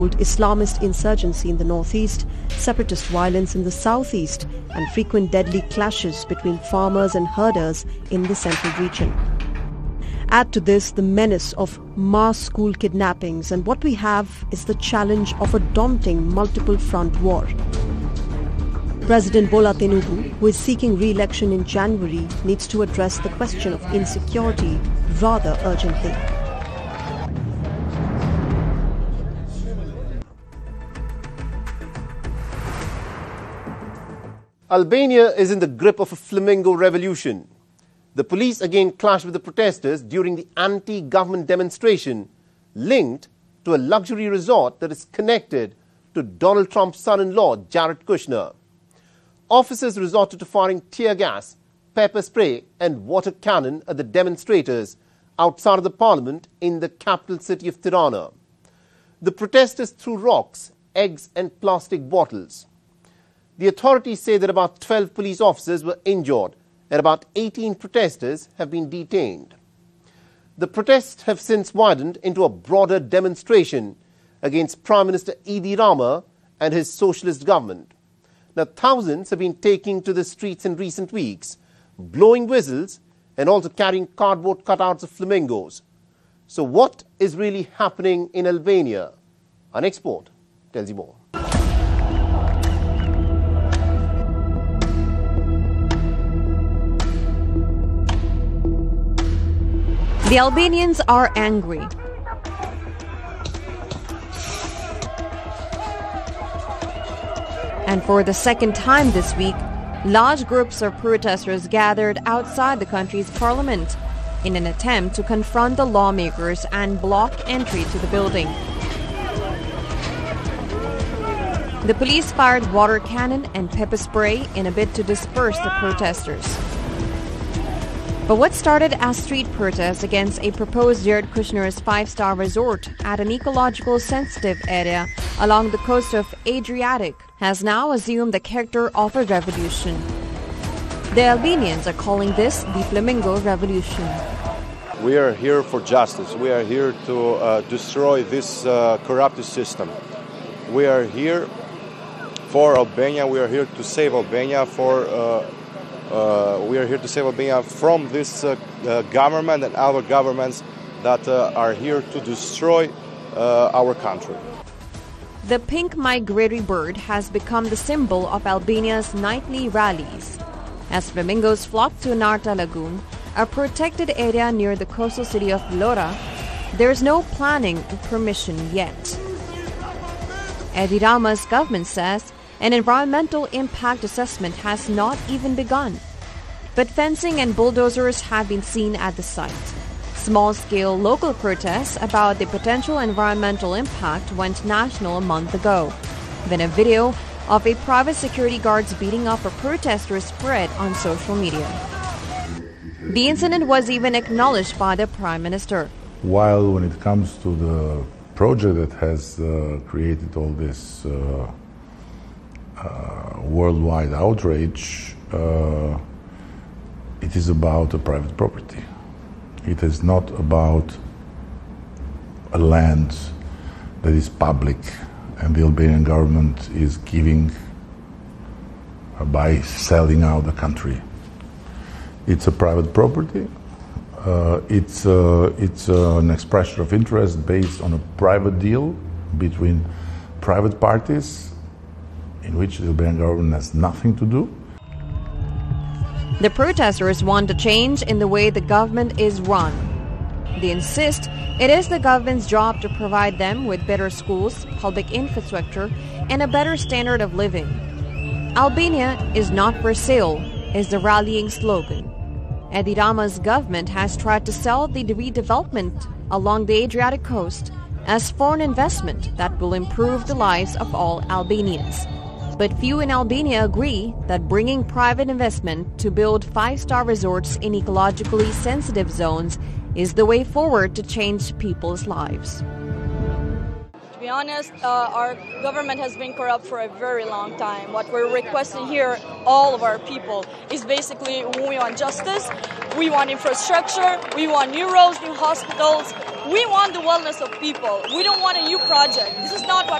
Islamist insurgency in the northeast, separatist violence in the southeast, and frequent deadly clashes between farmers and herders in the central region. Add to this the menace of mass school kidnappings, and what we have is the challenge of a daunting multiple-front war. President Bola Tinubu, who is seeking re-election in January, needs to address the question of insecurity rather urgently. Albania is in the grip of a flamingo revolution. The police again clashed with the protesters during the anti-government demonstration linked to a luxury resort that is connected to Donald Trump's son-in-law, Jared Kushner. Officers resorted to firing tear gas, pepper spray and water cannon at the demonstrators outside of the parliament in the capital city of Tirana. The protesters threw rocks, eggs and plastic bottles. The authorities say that about 12 police officers were injured and about 18 protesters have been detained. The protests have since widened into a broader demonstration against Prime Minister Edi Rama and his socialist government. Now, thousands have been taking to the streets in recent weeks, blowing whistles and also carrying cardboard cutouts of flamingos. So what is really happening in Albania? Our next report tells you more. The Albanians are angry. And for the second time this week, large groups of protesters gathered outside the country's parliament in an attempt to confront the lawmakers and block entry to the building. The police fired water cannon and pepper spray in a bid to disperse the protesters. But what started as street protests against a proposed Jared Kushner's five-star resort at an ecological sensitive area along the coast of Adriatic has now assumed the character of a revolution. The Albanians are calling this the Flamingo Revolution. We are here for justice. We are here to destroy this corrupt system. We are here for Albania. We are here to save Albania we are here to save Albania from this government and other governments that are here to destroy our country. The pink migratory bird has become the symbol of Albania's nightly rallies. As flamingos flock to Narta Lagoon, a protected area near the coastal city of Vlora, there is no planning and permission yet. Edi Rama's government says an environmental impact assessment has not even begun. But fencing and bulldozers have been seen at the site. Small-scale local protests about the potential environmental impact went national a month ago, when a video of a private security guards beating up a protester spread on social media. The incident was even acknowledged by the Prime Minister. While when it comes to the project that has created all this worldwide outrage, it is about a private property. It is not about a land that is public and the Albanian government is giving by selling out the country. It's a private property. It's an expression of interest based on a private deal between private parties in which the Albanian government has nothing to do. The protesters want a change in the way the government is run. They insist it is the government's job to provide them with better schools, public infrastructure, and a better standard of living. Albania is not for sale, is the rallying slogan. Edi Rama's government has tried to sell the redevelopment along the Adriatic coast as foreign investment that will improve the lives of all Albanians. But few in Albania agree that bringing private investment to build five-star resorts in ecologically sensitive zones is the way forward to change people's lives. be honest, our government has been corrupt for a very long time. What we're requesting here, all of our people, is basically we want justice, we want infrastructure, we want new roads, new hospitals, we want the wellness of people. We don't want a new project. This is not what